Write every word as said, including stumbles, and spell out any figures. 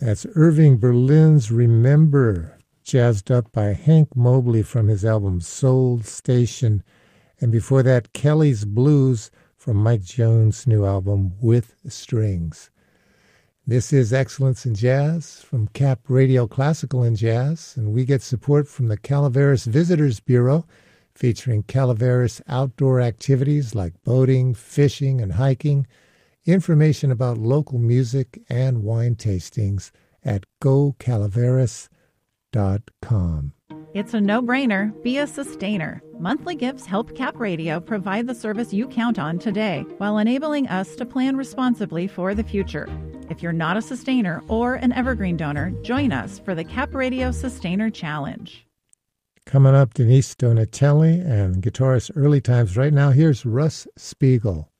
That's Irving Berlin's Remember, jazzed up by Hank Mobley from his album Soul Station. And before that, Kelly's Blues from Mike Jones' new album With Strings. This is Excellence in Jazz from Cap Radio Classical and Jazz, and we get support from the Calaveras Visitors Bureau, featuring Calaveras outdoor activities like boating, fishing, and hiking. Information about local music and wine tastings at go calaveras dot com. It's a no-brainer. Be a sustainer. Monthly gifts help Cap Radio provide the service you count on today while enabling us to plan responsibly for the future. If you're not a sustainer or an evergreen donor, join us for the Cap Radio Sustainer Challenge. Coming up, Denise Donatelli and guitarist Early Times. Right now, here's Russ Spiegel.